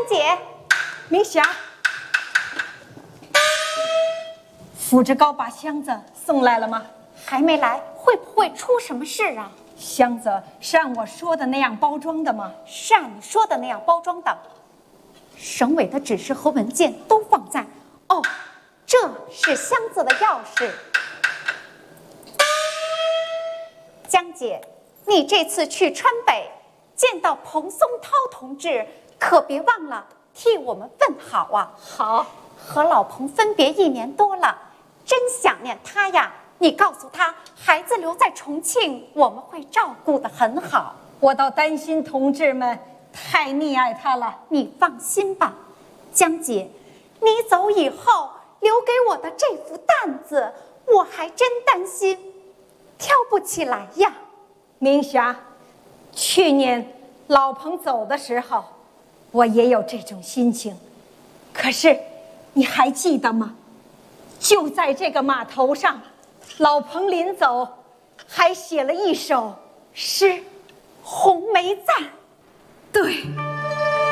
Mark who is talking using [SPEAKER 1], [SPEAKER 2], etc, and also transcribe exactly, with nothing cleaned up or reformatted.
[SPEAKER 1] 姐，
[SPEAKER 2] 明霞，傅志高把箱子送来了吗？
[SPEAKER 1] 还没来，会不会出什么事啊？
[SPEAKER 2] 箱子是按我说的那样包装的吗？
[SPEAKER 1] 是按你说的那样包装的。省委的指示和文件都放在。哦，这是箱子的钥匙。江姐，你这次去川北见到彭松涛同志，可别忘了替我们问好啊！
[SPEAKER 2] 好，
[SPEAKER 1] 和老彭分别一年多了，真想念他呀。你告诉他，孩子留在重庆，我们会照顾得很好。
[SPEAKER 2] 我倒担心同志们太溺爱他了。
[SPEAKER 1] 你放心吧，江姐，你走以后留给我的这副担子，我还真担心挑不起来呀。
[SPEAKER 2] 明霞，去年老彭走的时候，我也有这种心情。可是你还记得吗？就在这个码头上，老彭临走还写了一首诗《红梅赞》。
[SPEAKER 1] 对。